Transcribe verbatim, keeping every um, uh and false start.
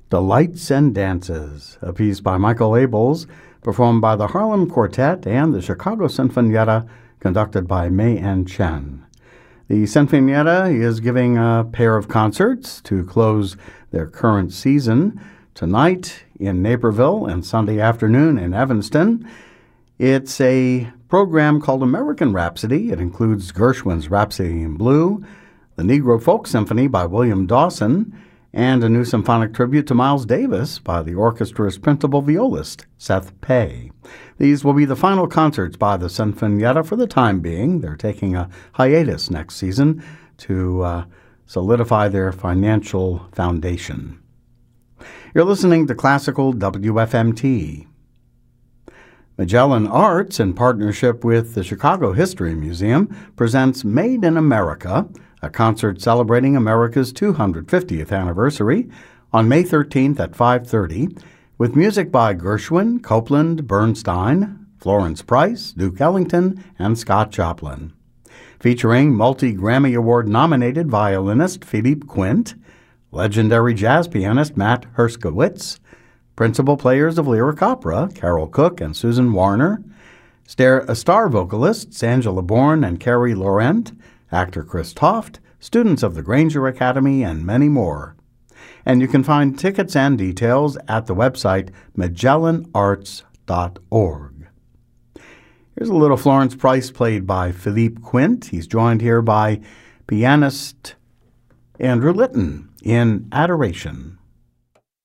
Delights and Dances, a piece by Michael Abels, performed by the Harlem Quartet and the Chicago Sinfonietta, conducted by May Ann Chen. The Sinfonietta is giving a pair of concerts to close their current season, tonight in Naperville and Sunday afternoon in Evanston. It's a program called American Rhapsody. It includes Gershwin's Rhapsody in Blue, the Negro Folk Symphony by William Dawson, and a new symphonic tribute to Miles Davis by the orchestra's principal violist, Seth Pei. These will be the final concerts by the Sinfonietta for the time being. They're taking a hiatus next season to uh, solidify their financial foundation. You're listening to Classical W F M T. Magellan Arts, in partnership with the Chicago History Museum, presents Made in America, a concert celebrating America's two hundred fiftieth anniversary, on May thirteenth at five thirty, with music by Gershwin, Copland, Bernstein, Florence Price, Duke Ellington, and Scott Joplin. Featuring multi-Grammy Award-nominated violinist Philippe Quint, legendary jazz pianist Matt Herskowitz, principal players of lyric opera Carol Cook and Susan Warner, star, star vocalists Angela Bourne and Carrie Laurent, actor Chris Toft, students of the Granger Academy, and many more. And you can find tickets and details at the website magellan arts dot org. Here's a little Florence Price played by Philippe Quint. He's joined here by pianist Andrew Litton in Adoration.